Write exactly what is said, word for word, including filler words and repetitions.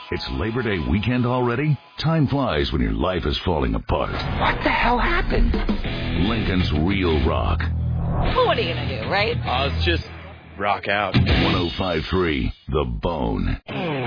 It's Labor Day weekend already? Time flies when your life is falling apart. What the hell happened? Lincoln's Real Rock. Well, what are you going to do, right? Uh, let's just rock out. one oh five point three The Bone.